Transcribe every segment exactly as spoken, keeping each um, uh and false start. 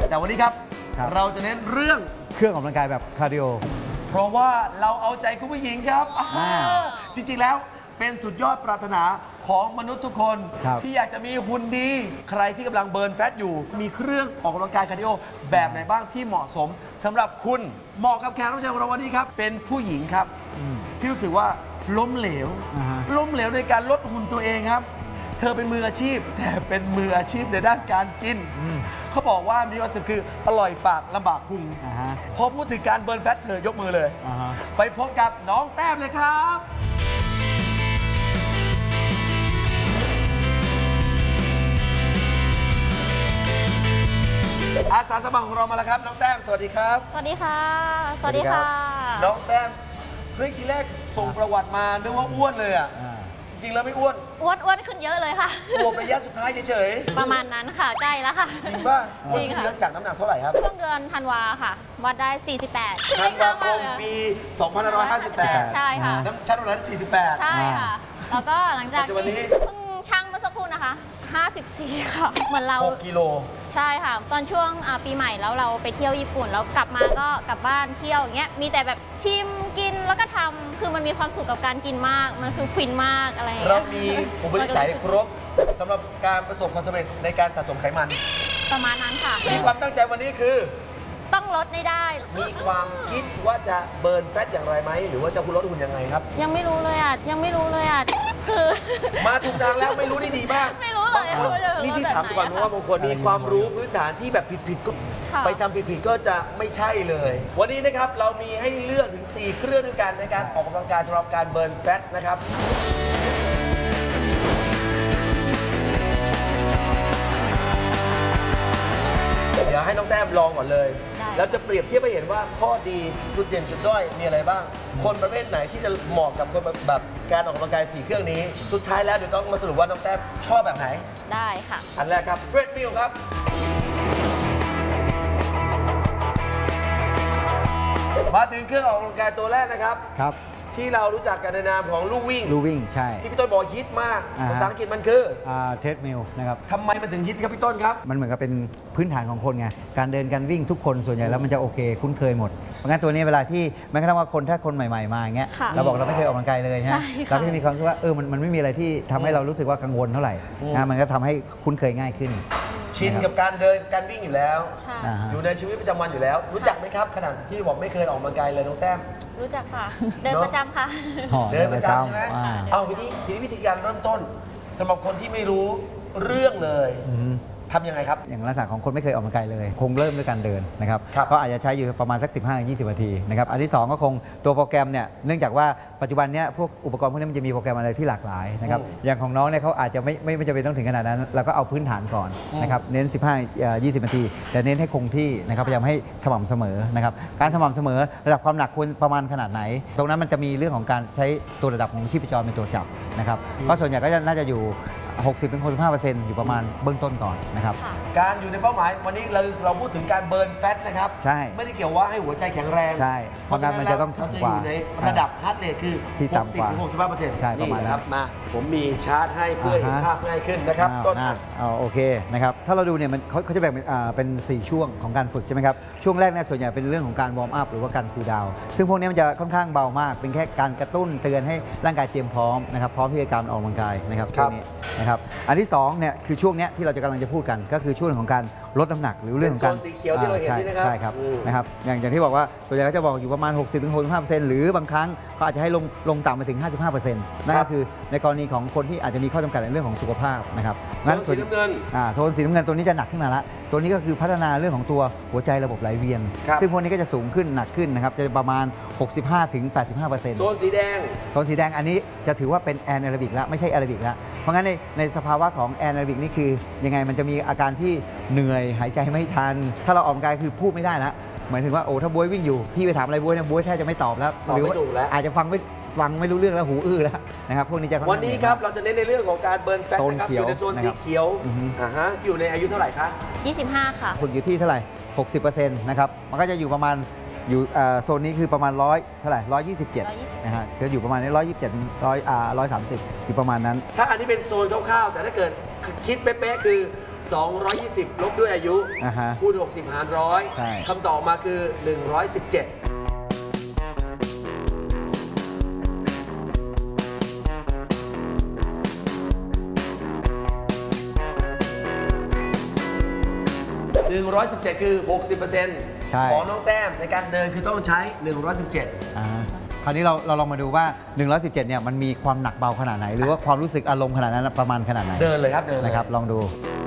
แต่วันนี้ครับเราจะเน้นเรื่องเครื่องออกกำลังกายแบบคาร์ดิโอเพราะว่าเราเอาใจคุณผู้หญิงครับจริงๆแล้วเป็นสุดยอดปรารถนาของมนุษย์ทุกคนที่อยากจะมีหุ่นดีใครที่กำลังเบิร์นแฟตอยู่มีเครื่องออกกำลังกายคาร์ดิโอแบบไหนบ้างที่เหมาะสมสำหรับคุณเหมาะกับแขกรับเชิญของเราวันนี้ครับเป็นผู้หญิงครับที่รู้สึกว่าล้มเหลวล้มเหลวในการลดหุ่นตัวเองครับเธอเป็นมืออาชีพแต่เป็นมืออาชีพในด้านการกินเขาบอกว่ามีคอนเซ็ปต์คืออร่อยปากลำบากพุงพอพูดถึงการเบิร์นแฟตเธอยกมือเลยไปพบกับน้องแต้มเลยครับอาสาสมัครของเรามาแล้วครับน้องแต้มสวัสดีครับสวัสดีค่ะสวัสดีค่ะน้องแต้มเฮ้ยทีแรกส่งประวัติมานึกว่าอ้วนเลยอ่ะจริงแล้วไม่อ้วนอ้วนอ้วนขึ้นเยอะเลยค่ะอ้วนระยะสุดท้ายเฉยๆประมาณนั้นค่ะใกล้แล้วค่ะจริงป่ะจริงค่ะจากน้ำหนักเท่าไหร่ครับช่วงเดือนธันวาค่ะวัดได้สี่สิบแปดธันวาคมปีสองพันห้าร้อยห้าสิบแปดใช่ค่ะน้ำชั้นวันนั้นสี่สิบแปดใช่ค่ะแล้วก็หลังจากที่เพิ่งช่างเมื่อสักครู่นะคะห้าสิบสี่ค่ะเหมือนเราหกกิโลใช่ค่ะตอนช่วงปีใหม่แล้วเราไปเที่ยวญี่ปุ่นแล้วกลับมาก็กลับบ้านเที่ยวอย่างเงี้ยมีแต่แบบชิมกินแล้วก็ทำคือมันมีความสุขกับการกินมากมันคือฟินมากอะไรอย่างเงี้ยเรามีอุปนิสัยครบสำหรับการประสบความสำเร็จในการสะสมไขมันประมาณนั้นค่ะมีความตั้งใจวันนี้คือต้องลดได้ได้มีความคิดว่าจะเบิร์นแฟตอย่างไรไหมหรือว่าจะคุณลดหุ่นยังไงครับยังไม่รู้เลยอ่ะยังไม่รู้เลยอ่ะคือมาถูกทางแล้วไม่รู้นี่ดีมากไม่รู้เลยนี่ที่ถามก่อนเพราะว่าบางคนมีความรู้พื้นฐานที่แบบผิดๆก็ไปทำผิดๆก็จะไม่ใช่เลยวันนี้นะครับเรามีให้เลือกถึงสี่เครื่องด้วยกันในการออกกำลังกายสำหรับการเบิร์นแฟตนะครับเดี๋ยวให้น้องแต้มลองก่อนเลยแล้วจะเปรียบเทียบให้เห็นว่าข้อดีจุดเด่นจุดด้อยมีอะไรบ้างคนประเภทไหนที่จะเหมาะกับคนแบบการออกกำลังกายสี่เครื่องนี้สุดท้ายแล้วเดี๋ยวต้องมาสรุปว่าน้องแต้มชอบแบบไหนได้ค่ะอันแรกครับเทรดมิลครับมาถึงเครื่องออกกำลังกายตัวแรกนะครับครับที่เรารู้จักกันในนามของลู่วิ่งลู่วิ่งใช่ที่พี่ต้นบอกฮิตมากภาษาอังกฤษมันคือเทรดมิลนะครับทำไมมันถึงฮิตครับพี่ต้นครับมันเหมือนกับเป็นพื้นฐานของคนไงการเดินการวิ่งทุกคนส่วนใหญ่แล้วมันจะโอเคคุ้นเคยหมดเพราะงั้นตัวนี้เวลาที่แม้กระทั่งว่าคนถ้าคนใหม่ๆมาอย่างเงี้ยเราบอกเราไม่เคยออกกำลังกายเลยนะเราก็จะมีความรู้สึกว่าเออมันมันไม่มีอะไรที่ทำให้เรารู้สึกว่ากังวลเท่าไหร่นะมันก็ทำให้คุ้นเคยง่ายขึ้นชินกับการเดินการวิ่งอยู่แล้วอยู่ในชีวิตประจำวันอยู่แล้วรู้จักไหมครับขนาดที่บอกไม่เคยออกกำลังกายเลยน้องแต้มรู้จักค่ะเดินประจำค่ะเดินประจำใช่ไหมเอาทีนี้ทีนี้วิธีการเริ่มต้นสำหรับคนที่ไม่รู้เรื่องเลยทำยังไงครับอย่างลักษณะของคนไม่เคยออกกำลังกายเลยคงเริ่มด้วยการเดินนะครับก็อาจจะใช้อยู่ประมาณสัก สิบห้าถึงยี่สิบ นาทีนะครับอันที่สองก็คงตัวโปรแกรมเนี่ยเนื่องจากว่าปัจจุบันเนี้ยพวกอุปกรณ์พวกนี้มันจะมีโปรแกรมอะไรที่หลากหลายนะครับอย่างของน้องเนี่ยเขาอาจจะไม่ไม่ไม่จำเป็นต้องถึงขนาดนั้นเราก็เอาพื้นฐานก่อนนะครับเน้น สิบห้าถึงยี่สิบ นาทีแต่เน้นให้คงที่นะครับพยายามให้สม่ำเสมอนะครับการสม่ำเสมอระดับความหนักควรประมาณขนาดไหนตรงนั้นมันจะมีเรื่องของการใช้ตัวระดับของชีพจรเป็นตัวจับนะครับก็ส่วนใหญ่ก็น่าจะอยู่หกสิบถึงหกสิบห้าเปอร์เซ็นต์ อยู่ประมาณเบื้องต้นก่อนนะครับการอยู่ในเป้าหมายวันนี้เราเราพูดถึงการเบิร์นแฟตนะครับใช่ไม่ได้เกี่ยวว่าให้หัวใจแข็งแรงใช่เพราะฉะนั้นมันจะต้องเราจะอยู่ในระดับฮาร์ทเรทคือที่ต่ำกว่าหกสิบถึงหกสิบห้าเปอร์เซ็นต์ใช่ประมาณนั้นมาผมมีชาร์ตให้เพื่อเห็นภาพง่ายขึ้นนะครับต้นเอาโอเคนะครับถ้าเราดูเนี่ยมันเขาจะแบ่งเป็นเป็นสี่ช่วงของการฝึกใช่ไหมครับช่วงแรกเนี่ยส่วนใหญ่เป็นเรื่องของการวอร์มอัพหรือว่าการคูลดาวน์ซึ่งพวกนี้มันจะค่อนข้างเบามากเป็นแค่การกระตุ้นเตือนให้ร่างกายเตรียมพร้อมนะครับพร้อมที่จะการออกกำลังกายนะครับช่วงนี้นะครับอันที่สองเนี่ยคือช่วงนี้ที่เราจะกำลังจะพูดกันก็คือช่วงของการลดน้ำหนักหรือเรื่องของการสีเขียวที่เราเห็นนี่นะครับใช่ครับนะครับอย่างอย่างที่บอกว่าส่วนใหญ่ก็จะบอกอยู่ประมาณ หกสิบถึงหกสิบห้าเปอร์เซ็นต์ หรือบางครั้งเขาอาจจะให้ลงลงต่ำไปถึง ห้าสิบห้าเปอร์เซ็นต์ นั่นก็คือในกรณีของคนที่อาจจะมีข้อจำกัดในเรื่องของสุขภาพนะครับโซนสีน้ำเงินอ่าโซนสีน้ำเงินตัวนี้จะหนักขึ้นมาละตัวนี้ก็คือพัฒนาเรื่องของตัวหัวใจระบบไหลเวียนซึ่งพวกนี้ก็จะสูงขึ้นหนักขึ้นนะครับจะประมาณ หกสิบห้าถึงแปดสิบห้าเปอร์เซ็นต์โซนสีแดงโซนสีแดงอันนี้จะถือว่าเป็นแอนแอโรบิกแล้วไม่ใช่แอโรบิกแล้วเพราะงั้นในในสภาวะของแอนแอโรบิกนี่คือยังไงมันจะมีอาการที่เหนื่อยหายใจไม่ทันถ้าเราออกกำลังกายคือพูดไม่ได้แล้วหมายถึงว่าโอ้ถ้าบ๊วยวิ่งอยู่พี่ไปถามอะไรบ๊วยเนี่ยบ๊วยแทบจะไม่ตอบแล้วหรืออาจจะฟังไม่ฟังไม่รู้เรื่องแล้วหูอื้อแล้วนะครับพวกนี้จะวันนี้ครับเราจะเน้นในเรื่องของการเบิร์นแฟตนะครับอยู่ในโซนสีเขียวอ่าฮะอยู่ในอายุเท่าไหร่คะยี่สิบห้าค่ะฝึกอยู่ที่เท่าไหร่ หกสิบเปอร์เซ็นต์ นะครับมันก็จะอยู่ประมาณอยู่โซนนี้คือประมาณร้อยเท่าไหร่ร้อยยี่สิบเจ็ดนะฮะจะอยู่ประมาณนี้ร้อยยี่สิบเจ็ดร้อยอ่าร้อยสามสิบอยู่ประมาณนั้นถ้าอันนี้เป็นโซนคร่าวๆแต่ถ้าเกิดคิดเป๊ะๆคือสองร้อยยี่สิบ ลบด้วยอายุอ่าฮะคูณหกสิบหารร้อยใช่คำตอบมาคือ หนึ่งร้อยสิบเจ็ด หนึ่งร้อยสิบเจ็ด คือ หกสิบเปอร์เซ็นต์ใช่ของน้องแต้มในการเดินคือต้องใช้ หนึ่งร้อยสิบเจ็ดอ่าคราวนี้เราเราลองมาดูว่า หนึ่งร้อยสิบเจ็ด เนี่ยมันมีความหนักเบาขนาดไหน หรือว่าความรู้สึกอารมณ์ขนาดนั้นประมาณขนาดไหนเดินเลยครับ เดินเลยนะครับลองดู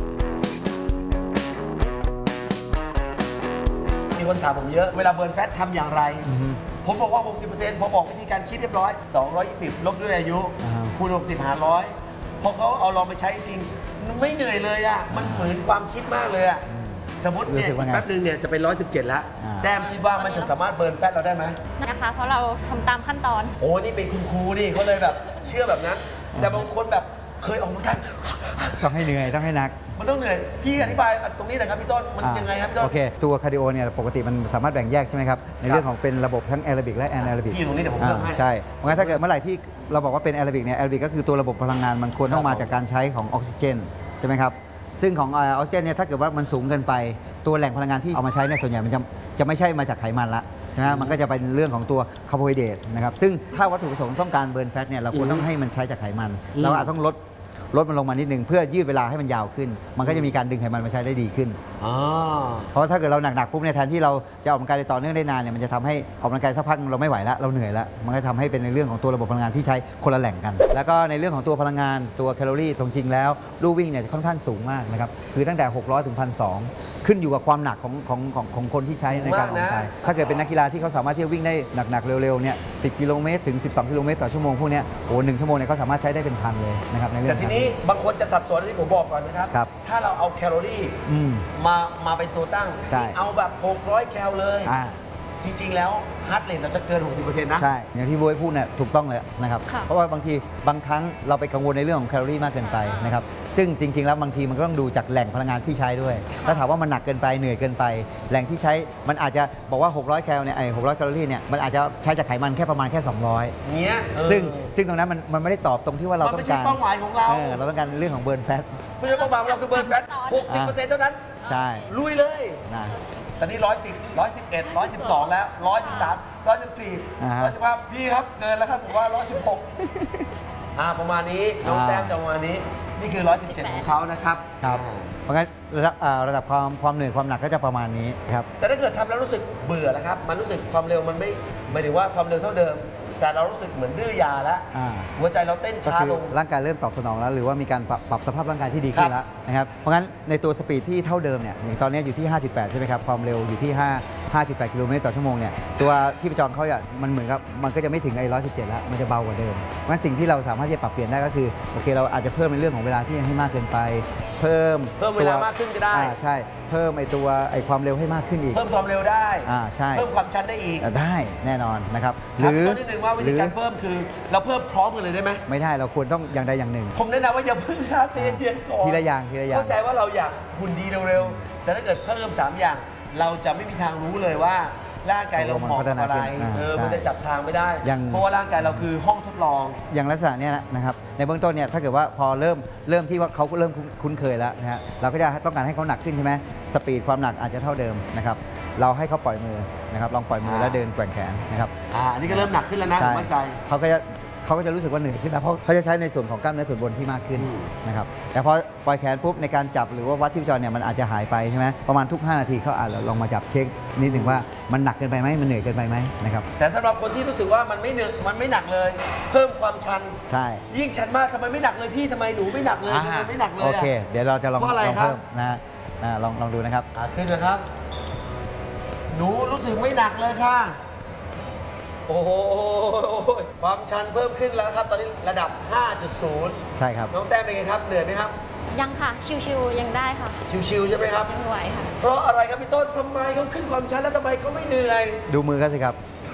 มีคนถามผมเยอะ เวลาเบิร์นแฟตทำอย่างไรอือฮึผมบอกว่า หกสิบเปอร์เซ็นต์ พอบอกวิธีการคิดเรียบร้อย สองร้อยยี่สิบ ลบด้วยอายุอ่าฮะคูณหกสิบหารร้อยพอเขาเอาลองไปใช้จริงไม่เหนื่อยเลยอ่ะ มันฝืนความคิดมากเลยอ่ะ สมมติเนี่ยรู้สึกว่าไงแป๊บนึงเนี่ยจะเป็น หนึ่งร้อยสิบเจ็ด แล้วอ่าแต้มคิดว่ามันจะสามารถเบิร์นแฟตเราได้ไหมนะคะ เพราะเราทำตามขั้นตอนโอ้ นี่เป็นคุณครูนี่เขาเลยแบบเชื่อแบบนั้น แต่บางคนแบบเคยออกกำลังกายต้องให้เหนื่อยต้องให้หนักมันต้องเหนื่อย พี่อธิบายตรงนี้หน่อยครับพี่ต้น มันยังไงครับพี่ต้นโอเค ตัวคาร์ดิโอเนี่ยปกติมันสามารถแบ่งแยกใช่ไหมครับ ในเรื่องของเป็นระบบทั้งแอโรบิกและแอนแอโรบิกพี่อยู่ตรงนี้เดี๋ยวผมเพิ่มให้ใช่ เพราะงั้นถ้าเกิดเมื่อไหร่ที่เราบอกว่าเป็นแอโรบิกเนี่ยแอโรบิกก็คือตัวระบบพลังงานมันควรต้องมาจากการใช้ของออกซิเจนใช่ไหมครับ ซึ่งของออกซิเจนเนี่ยถ้าเกิดว่ามันสูงเกินไปตัวแหล่งพลังงานที่เอามาใช้เนี่ยส่วนใหญ่มันจะจะไม่ใช่มาจากไขมันละใช่ไหมมันก็จะเป็นเรื่องของตัวคาร์โบไฮเดรตนะครับซึ่งถ้าวัตถุประสงค์ต้องการเบิร์นแฟตเนี่ยเราควรต้องให้มันใช้จากไขมันอืมเราอาจต้องลดลดมันลงมานิดนึงเพื่อยืดเวลาให้มันยาวขึ้น มันก็จะมีการดึงไขมันมาใช้ได้ดีขึ้นอ๋อเพราะว่าถ้าเกิดเราหนักๆปุ๊บเนี่ยแทนที่เราจะออกกำลังกายได้ต่อเนื่องได้นานเนี่ยมันจะทำให้ออกกำลังกายสักพักเราไม่ไหวแล้วเราเหนื่อยแล้วมันก็ทำให้เป็นในเรื่องของตัวระบบพลังงานที่ใช้คนละแหล่งกัน แล้วก็ในเรื่องของตัวพลังงานตัวแคลอรี่ตรงจริงแล้วลู่วิ่งเนี่ยค่อนข้างสูงมากนะครับคือตั้งแต่หกร้อยถึง หนึ่งพันสองร้อย ขึ้นอยู่กับความหนักของของของของคนที่ใช้ในการออกกำลังกายถ้าเกิดเป็นนักกีฬาที่เขาสามารถที่จะวิ่งได้หนักๆเร็วๆเนี่ยสิบกิโลเมตรถึงสิบสองกิโลเมตรต่อชั่วโมงพวกเนี้ยโอ้หนึ่งชั่วโมงเนี่ยเขาสามารถใช้ได้เป็นพันเลยนะครับในเรื่อแต่งทีนี้บางคนจะสับสนที่ผมบอกก่อนนะครับครับถ้าเราเอาแคลอรี่อืมมามาเป็นตัวตั้งใช่เอาแบบ หกร้อย แคลเลยอ่าจริง ๆ แล้วฮาร์ดเรทเราจะเกิน หกสิบเปอร์เซ็นต์ นะใช่ อย่างที่บวยพูดเนี่ยถูกต้องเลยนะครับค่ะเพราะว่าบางทีบางครั้งเราไปกังวลในเรื่องของแคลอรี่มากเกินไปนะครับ ซึ่งจริง ๆ แล้วบางทีมันก็ต้องดูจากแหล่งพลังงานที่ใช้ด้วย ถ้าถามว่ามันหนักเกินไปเหนื่อยเกินไป แหล่งที่ใช้มันอาจจะบอกว่า หกร้อย แคลเนี่ยไอ้หกร้อย แคลอรี่เนี่ยมันอาจจะใช้จากไขมันแค่ประมาณแค่ สองร้อยเนี้ยเออซึ่งซึ่งตรงนั้นมันมันไม่ได้ตอบตรงที่ว่าเรามันต้อไม่งใช่การเป้าหมายของเราเออเราต้องการเรื่องของเบิร์นแฟตเพราะฉะนั้นเป้าหมายของเราคือเบิร์นแฟต หกสิบเปอร์เซ็นต์ เท่านั้นใช่ลุยเลยนะตอนนี้ ร้อยสิบ ร้อยสิบเอ็ด ร้อยสิบสอง แล้ว ร้อยสิบสาม ร้อยสิบสี่อ่าฮะร้อยสิบห้าพี่ครับเกินแล้วครับผมว่า ร้อยสิบหก อ่าประมาณนี้น้องอ่าแต้มจะประมาณนี้ นี่คือ ร้อยสิบเจ็ด ของเขานะครับครับอ่าเพราะงั้นระดับอ่าระดับความความเหนื่อยความหนักก็จะประมาณนี้ครับแต่ถ้าเกิดทำแล้วรู้สึกเบื่อแล้วครับ มันรู้สึกความเร็วมันไม่หมายถึงว่าความเร็วเท่าเดิม แต่เรารู้สึกเหมือนดื้อยาแล้วอ่าหัวใจเราเต้นก็ช้าคือลงร่างกายเริ่มตอบสนองแล้วหรือว่ามีการปรับปรับสภาพร่างกายที่ดีขึ้ครันบแล้วนะครับเพราะงั้นในตัวสปีดที่เท่าเดิมเนี่ยอย่างตอนนี้อยู่ที่ ห้าจุดแปด ใช่ไหมครับความเร็วอยู่ที่ห้า ห้าจุดแปด กิโลเมตรต่อชั่วโมงเนี่ยตัวที่ประจรเขาอ่ะมันเหมือนกับมันก็จะไม่ถึงไอ้ร้อยสิบเจ็ดแล้วมันจะเบากว่าเดิมเพราะงั้นสิ่งที่เราสามารถที่จะปรับเปลี่ยนได้ก็คือโอเคเราอาจจะเพิ่มในเรื่องของเวลาที่ยังให้มากเกินไป เพิ่มเพิ่มเวลามากขึ้นก็ได้อ่าใช่เพิ่มไอ้ตัวไอ้ความเร็วให้มากขึ้นอีกเพิ่มความเร็วได้อ่าใช่เพิ่มความชันได้อีกอ่าได้แน่นอนนะครับถามต้นนิดนึงว่าวิธีการเพิ่มคือ เราเพิ่มพร้อมกันเลยได้ไหมไม่ได้เราควรต้องอย่างใดอย่างหนึ่งผมแนะนำว่าอย่าเพิ่งครับใจเย็นๆก่อนทีละอย่างทีละอย่างเข้าใจว่าเราอยากหุ่นดีเร็วๆ แต่ถ้าเกิดเพิ่มสามอย่าง เราจะไม่มีทางรู้เลยว่าร่างกายเราเหมาะกับอะไร เออ มันจะจับทางไม่ได้ เพราะว่าร่างกายเราคือห้องทดลองอย่างลักษณะเนี้ยนะครับในเบื้องต้นเนี่ยถ้าเกิดว่าพอเริ่มเริ่มที่ว่าเขาเริ่มคุ้นเคยแล้วนะฮะเราก็จะต้องการให้เขาหนักขึ้นใช่ไหมสปีดความหนักอาจจะเท่าเดิมนะครับเราให้เขาปล่อยมือนะครับลองปล่อยมือแล้วเดินแกว่งแขนนะครับอ่าอันนี้ก็เริ่มหนักขึ้นแล้วนะผมมั่นใจเขาก็จะเขาก็จะรู้สึกว่าเหนื่อยขึ้นแล้วเพราะเขาจะใช้ในส่วนของกล้ามเนื้อส่วนบนที่มากขึ้นอืมนะครับแต่พอปล่อยแขนปุ๊บในการจับหรือว่าวัดชีพจรเนี่ยมันอาจจะหายไปใช่ไหมประมาณทุก ห้า นาทีเขาอาจจะลองมาจับเช็คนิดหนึ่งว่ามันหนักเกินไปไหมมันเหนื่อยเกินไปไหมนะครับแต่สำหรับคนที่รู้สึกว่ามันไม่เหนื่อยมันไม่หนักเลย เพิ่มความชันใช่ยิ่งชันมากทำไมไม่หนักเลยพี่ทำไมหนูไม่หนักเลยทำไมไม่หนักเลยโออะเค เดี๋ยวเราจะลองเพราะอะไรลองครับเพิ่มนะฮะอ่าลองลองดูนะครับอ่าขึ้นนะครับ หนูรู้สึกไม่หนักเลยค่ะ โอ้โหความชันเพิ่มขึ้นแล้วครับ ตอนนี้ระดับ ห้าจุดศูนย์ใช่ครับน้องแต้มเป็นไงครับ เหนื่อยไหมครับยังค่ะ ชิวๆยังได้ค่ะชิวๆใช่ไหมครับยังไหวค่ะเพราะอะไรครับพี่ต้นทำไมเขาขึ้นความชันแล้วทำไมเขาไม่เหนื่อยดูมือเขาสิครับ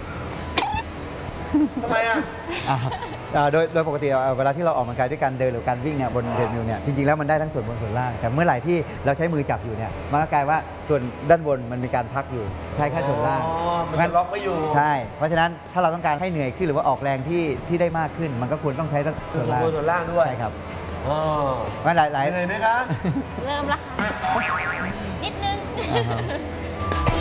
ทำไมอ่ะอ่าอ่าโดยโดยปกติเวลาที่เราออกกำลังกายด้วยการเดินหรือการวิ่งเนี่ยบนเทรดมิลเนี่ยจริงๆแล้วมันได้ทั้งส่วนบนส่วนล่างแต่เมื่อไหร่ที่เราใช้มือจับอยู่เนี่ยมันก็กลายว่าส่วนด้านบนมันมีการพักอยู่ใช้แค่ส่วนล่างอ๋อมันจะล็อกไว้อยู่ใช่ เพราะฉะนั้นถ้าเราต้องการให้เหนื่อยขึ้นหรือว่าออกแรงที่ที่ได้มากขึ้น มันก็ควรต้องใช้ทั้งส่ส่ววน นบล่างนส่วนล่างด้วยใช่ครับเออว่าหลายหลายเหนื่อยไหมคะเริ่มแล้วค่ะ นิดนึงอ่าฮะ